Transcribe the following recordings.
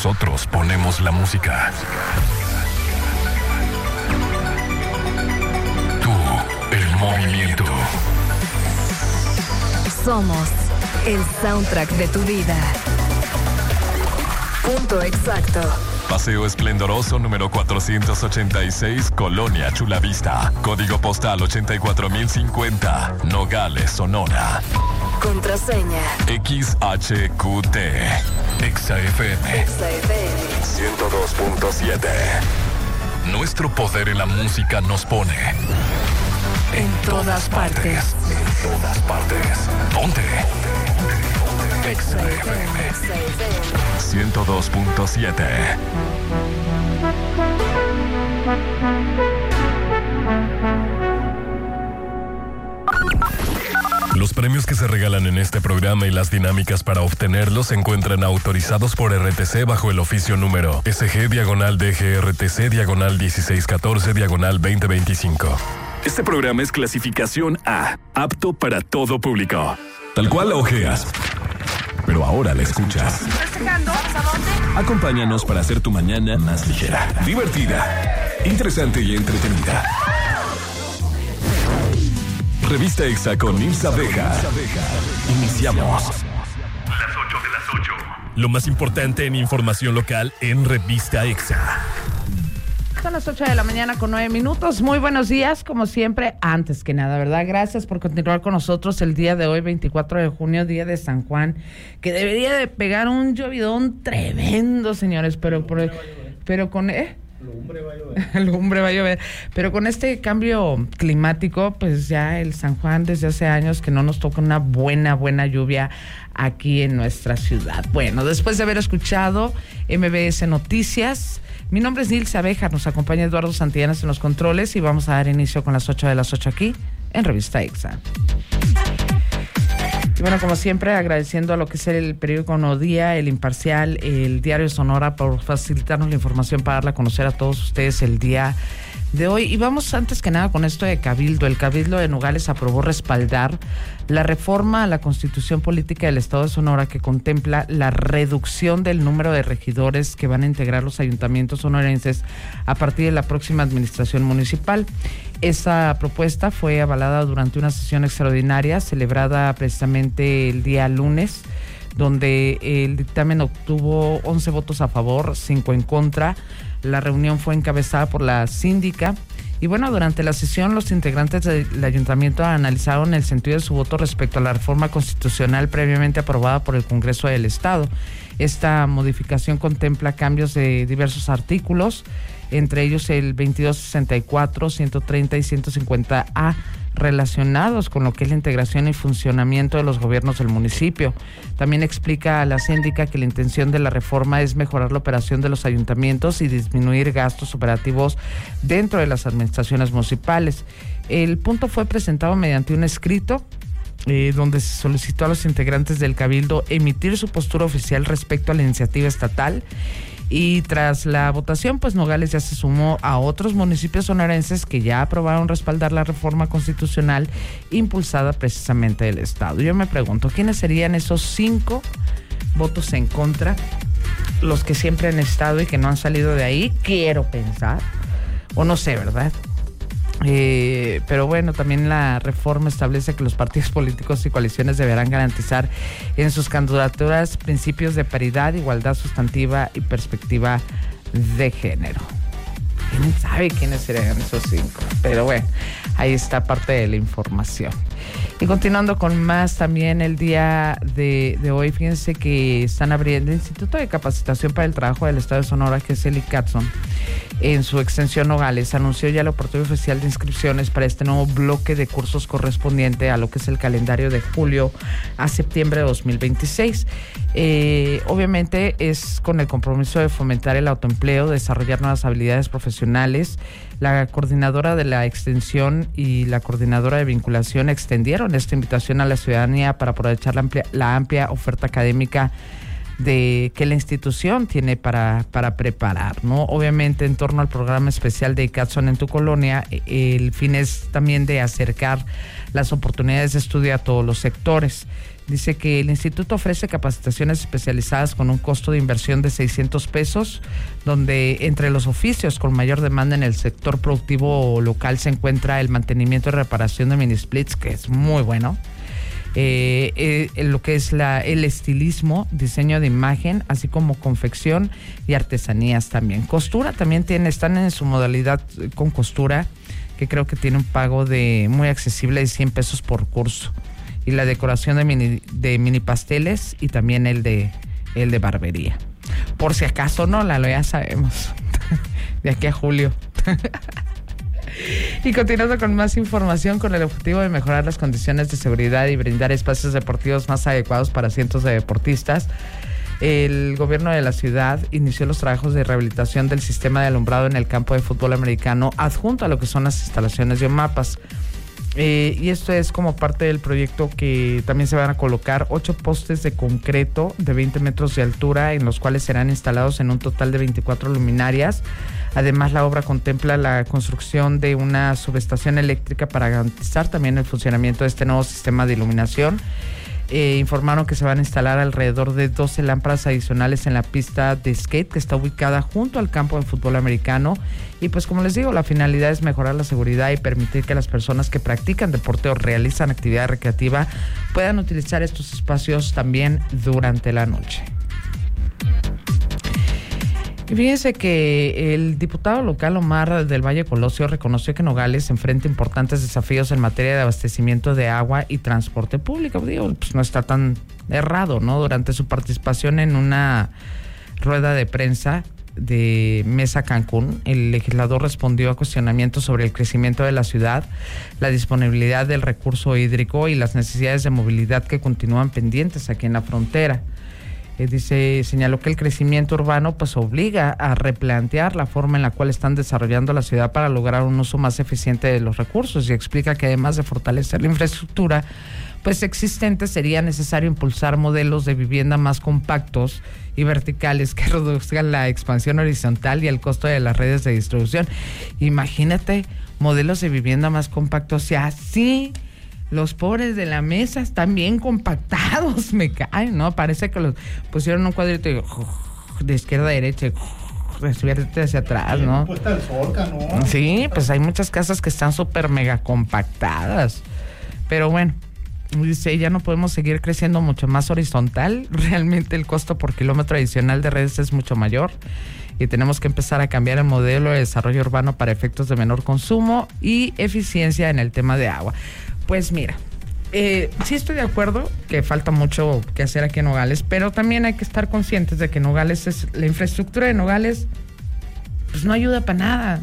Nosotros ponemos la música. Tú, el movimiento. Somos el soundtrack de tu vida. Punto exacto. Paseo Esplendoroso número 486, Colonia Chulavista. Código postal 84050, Nogales, Sonora. Contraseña XHQT. XFM 102.7. Nuestro poder en la música nos pone en todas partes. En todas partes. Ponte. XFM 102.7. Los premios que se regalan en este programa y las dinámicas para obtenerlos se encuentran autorizados por RTC bajo el oficio número SG-DGRTC/1614/2025. Este programa es clasificación A, apto para todo público. Tal cual la ojeas, pero ahora la escuchas. Acompáñanos para hacer tu mañana más ligera, divertida, interesante y entretenida. Revista Exa con Nils Abeja. Iniciamos. Las 8 de las 8. Lo más importante en información local en Revista Exa. Son las 8 de la mañana con 9 minutos. Muy buenos días, como siempre, antes que nada, ¿verdad? Gracias por continuar con nosotros el día de hoy, 24 de junio, día de San Juan, que debería de pegar un llovidón tremendo, señores, pero con... Lumbre va a llover. Pero con este cambio climático, pues ya el San Juan desde hace años que no nos toca una buena lluvia aquí en nuestra ciudad. Bueno, después de haber escuchado MBS Noticias, mi nombre es Nils Abeja, nos acompaña Eduardo Santillanes en los controles y vamos a dar inicio con las 8 de las 8 aquí en Revista Exa. Y bueno, como siempre, agradeciendo a lo que es el periódico No Día, El Imparcial, el Diario Sonora por facilitarnos la información para darla a conocer a todos ustedes el día de hoy. Y vamos antes que nada con esto de Cabildo. El Cabildo de Nogales aprobó respaldar la reforma a la Constitución Política del Estado de Sonora que contempla la reducción del número de regidores que van a integrar los ayuntamientos sonorenses a partir de la próxima administración municipal. Esa propuesta fue avalada durante una sesión extraordinaria celebrada precisamente el día lunes, donde el dictamen obtuvo 11 votos a favor, 5 en contra. La reunión fue encabezada por la síndica. Y bueno, durante la sesión los integrantes del ayuntamiento analizaron el sentido de su voto respecto a la reforma constitucional previamente aprobada por el Congreso del Estado. Esta modificación contempla cambios de diversos artículos, entre ellos el 2264, 130 y 150A, relacionados con lo que es la integración y funcionamiento de los gobiernos del municipio. También explica a la síndica que la intención de la reforma es mejorar la operación de los ayuntamientos y disminuir gastos operativos dentro de las administraciones municipales. El punto fue presentado mediante un escrito donde se solicitó a los integrantes del Cabildo emitir su postura oficial respecto a la iniciativa estatal. Y tras la votación, pues Nogales ya se sumó a otros municipios sonorenses que ya aprobaron respaldar la reforma constitucional impulsada precisamente del Estado. Yo me pregunto, ¿quiénes serían esos 5 votos en contra? Los que siempre han estado y que no han salido de ahí, quiero pensar, o no sé, ¿verdad? Pero bueno, también la reforma establece que los partidos políticos y coaliciones deberán garantizar en sus candidaturas principios de paridad, igualdad sustantiva y perspectiva de género. ¿Quién sabe quiénes serían esos 5? Pero bueno, ahí está parte de la información. Y continuando con más, también el día de hoy, fíjense que están abriendo el Instituto de Capacitación para el Trabajo del Estado de Sonora, que es el ICATSON, en su extensión Nogales. Anunció ya la apertura oficial de inscripciones para este nuevo bloque de cursos correspondiente a lo que es el calendario de julio a septiembre de 2026. Obviamente es con el compromiso de fomentar el autoempleo, desarrollar nuevas habilidades profesionales. La coordinadora de la extensión y la coordinadora de vinculación extendieron esta invitación a la ciudadanía para aprovechar la amplia oferta académica de que la institución tiene para preparar, ¿no? Obviamente, en torno al programa especial de ICATSON en tu colonia, el fin es también de acercar las oportunidades de estudio a todos los sectores. Dice que el instituto ofrece capacitaciones especializadas con un costo de inversión de 600 pesos, donde entre los oficios con mayor demanda en el sector productivo local se encuentra el mantenimiento y reparación de mini splits, que es muy bueno. Lo que es el estilismo, diseño de imagen, así como confección y artesanías también. Costura también están en su modalidad con costura, que creo que tiene un pago muy accesible de 100 pesos por curso. Y la decoración de mini pasteles y también el de barbería. Por si acaso no, ya sabemos. De aquí a julio. Y continuando con más información, con el objetivo de mejorar las condiciones de seguridad y brindar espacios deportivos más adecuados para cientos de deportistas, el gobierno de la ciudad inició los trabajos de rehabilitación del sistema de alumbrado en el campo de fútbol americano, adjunto a lo que son las instalaciones de mapas. Y esto es como parte del proyecto que también se van a colocar 8 postes de concreto de 20 metros de altura, en los cuales serán instalados en un total de 24 luminarias. Además, la obra contempla la construcción de una subestación eléctrica para garantizar también el funcionamiento de este nuevo sistema de iluminación. Informaron que se van a instalar alrededor de 12 lámparas adicionales en la pista de skate, que está ubicada junto al campo de fútbol americano. Y pues, como les digo, la finalidad es mejorar la seguridad y permitir que las personas que practican deporte o realizan actividad recreativa puedan utilizar estos espacios también durante la noche. Y fíjense que el diputado local Omar del Valle Colosio reconoció que Nogales enfrenta importantes desafíos en materia de abastecimiento de agua y transporte público. Digo, pues no está tan errado, ¿no? Durante su participación en una rueda de prensa de Mesa Cancún, el legislador respondió a cuestionamientos sobre el crecimiento de la ciudad, la disponibilidad del recurso hídrico y las necesidades de movilidad que continúan pendientes aquí en la frontera. Señaló que el crecimiento urbano pues obliga a replantear la forma en la cual están desarrollando la ciudad para lograr un uso más eficiente de los recursos, y explica que además de fortalecer la infraestructura pues existente, sería necesario impulsar modelos de vivienda más compactos y verticales que reduzcan la expansión horizontal y el costo de las redes de distribución. Imagínate, modelos de vivienda más compactos, y así los pobres de la mesa están bien compactados, me caen, ¿no? Parece que los pusieron un cuadrito de izquierda a derecha, de hacia atrás, ¿no? Puesta el Zorca, ¿no? Sí, pues hay muchas casas que están súper mega compactadas. Pero bueno, dice, ya no podemos seguir creciendo mucho más horizontal. Realmente el costo por kilómetro adicional de redes es mucho mayor. Y tenemos que empezar a cambiar el modelo de desarrollo urbano para efectos de menor consumo y eficiencia en el tema de agua. Pues mira, sí estoy de acuerdo que falta mucho que hacer aquí en Nogales, pero también hay que estar conscientes de que Nogales la infraestructura de Nogales pues no ayuda para nada.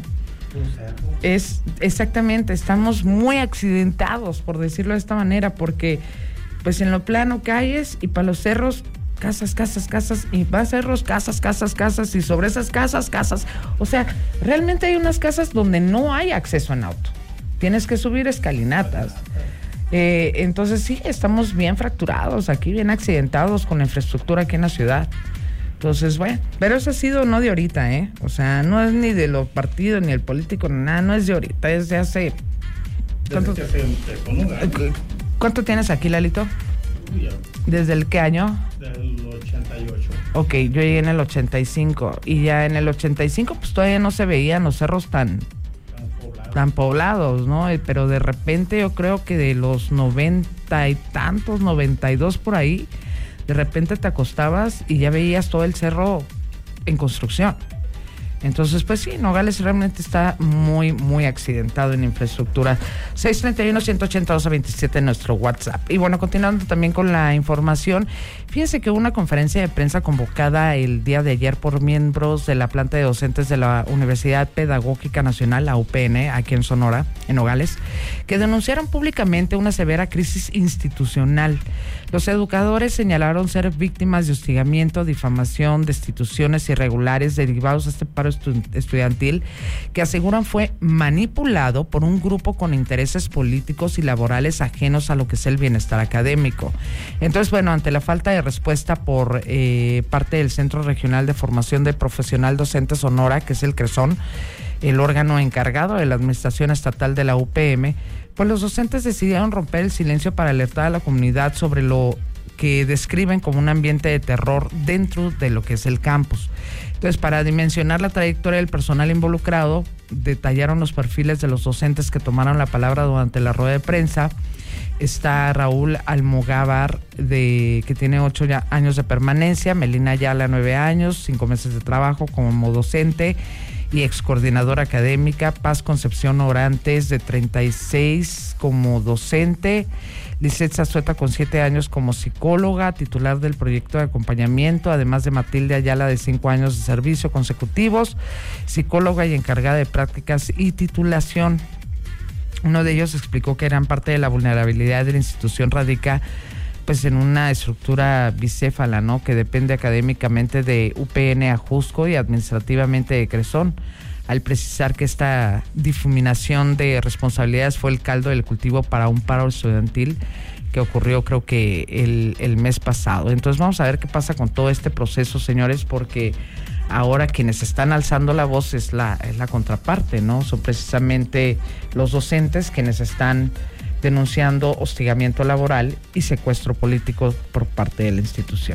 Exactamente, estamos muy accidentados, por decirlo de esta manera, porque pues en lo plano calles, y para los cerros casas, y para cerros casas, y sobre esas casas. O sea, realmente hay unas casas donde no hay acceso en auto. Tienes que subir escalinatas. Entonces sí, estamos bien fracturados aquí, bien accidentados con la infraestructura aquí en la ciudad. Entonces, bueno, pero eso ha sido no de ahorita, O sea, no es ni de los partidos, ni el político, ni nada, no es de ahorita, es de hace... ¿Cuánto tienes aquí, Lalito? ¿Desde el qué año? Del 88. Ok, yo llegué en el 85, y ya en el 85 pues todavía no se veían los cerros tan poblados, ¿no? Pero de repente yo creo que de los 90 y tantos, 92 por ahí, de repente te acostabas y ya veías todo el cerro en construcción. Entonces, pues sí, Nogales realmente está muy, muy accidentado en infraestructura. 631-182-27 en nuestro WhatsApp. Y bueno, continuando también con la información, fíjense que hubo una conferencia de prensa convocada el día de ayer por miembros de la planta de docentes de la Universidad Pedagógica Nacional, la UPN, aquí en Sonora, en Nogales, que denunciaron públicamente una severa crisis institucional. Los educadores señalaron ser víctimas de hostigamiento, difamación, destituciones irregulares derivados de este paro estudiantil, que aseguran fue manipulado por un grupo con intereses políticos y laborales ajenos a lo que es el bienestar académico. Entonces, bueno, ante la falta de respuesta por parte del Centro Regional de Formación de Profesional Docente Sonora, que es el CRESON, el órgano encargado de la administración estatal de la UPM, pues los docentes decidieron romper el silencio para alertar a la comunidad sobre lo que describen como un ambiente de terror dentro de lo que es el campus. Entonces, para dimensionar la trayectoria del personal involucrado, detallaron los perfiles de los docentes que tomaron la palabra durante la rueda de prensa. Está Raúl Almogávar, que tiene 8 años de permanencia, Melina Ayala, 9 años, 5 meses de trabajo como docente y ex coordinadora académica, Paz Concepción Orantes, de 36, como docente, Lizeth Zazueta, con 7 años, como psicóloga, titular del proyecto de acompañamiento, además de Matilde Ayala, de 5 años de servicio consecutivos, psicóloga y encargada de prácticas y titulación. Uno de ellos explicó que gran parte de la vulnerabilidad de la institución radica pues en una estructura bicéfala, ¿no?, que depende académicamente de UPN Ajusco y administrativamente de Cresón, al precisar que esta difuminación de responsabilidades fue el caldo del cultivo para un paro estudiantil que ocurrió, creo que el mes pasado. Entonces vamos a ver qué pasa con todo este proceso, señores, porque ahora quienes están alzando la voz es la contraparte, ¿no? Son precisamente los docentes quienes están denunciando hostigamiento laboral y secuestro político por parte de la institución.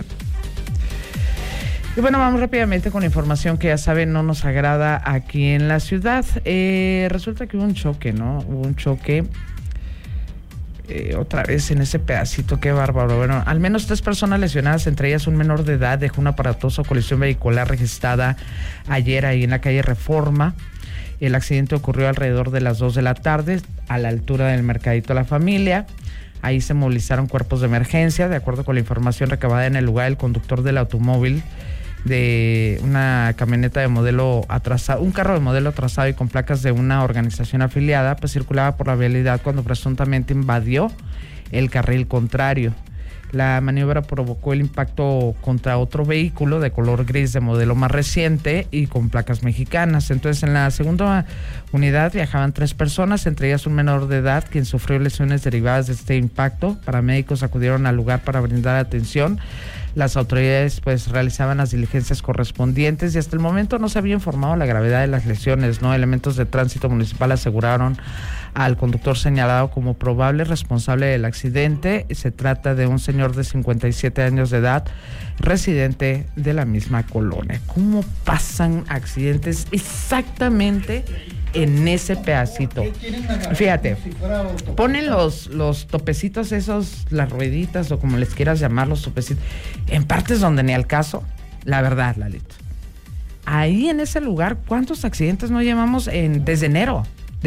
Y bueno, vamos rápidamente con información que ya saben no nos agrada aquí en la ciudad. Resulta que hubo un choque, ¿no? Hubo un choque otra vez en ese pedacito, qué bárbaro. Bueno, al menos 3 personas lesionadas, entre ellas un menor de edad, dejó una aparatosa colisión vehicular registrada ayer ahí en la calle Reforma. El accidente ocurrió alrededor de las 2 de la tarde, a la altura del Mercadito La Familia. Ahí se movilizaron cuerpos de emergencia. De acuerdo con la información recabada en el lugar, el conductor del automóvil de una camioneta de modelo atrasado, un carro de modelo atrasado y con placas de una organización afiliada, pues circulaba por la vialidad cuando presuntamente invadió el carril contrario. La maniobra provocó el impacto contra otro vehículo de color gris de modelo más reciente y con placas mexicanas. Entonces, en la segunda unidad viajaban 3 personas, entre ellas un menor de edad, quien sufrió lesiones derivadas de este impacto. Paramédicos acudieron al lugar para brindar atención. Las autoridades pues realizaban las diligencias correspondientes y hasta el momento no se había informado la gravedad de las lesiones, ¿no? Elementos de tránsito municipal aseguraron al conductor señalado como probable responsable del accidente. Se trata de un señor de 57 años de edad, residente de la misma colonia. ¿Cómo pasan accidentes exactamente en ese pedacito? Fíjate, ponen los topecitos esos, las rueditas o como les quieras llamar, los topecitos, en partes donde ni al caso. La verdad, Lalito, ahí en ese lugar, ¿cuántos accidentes no llevamos desde enero?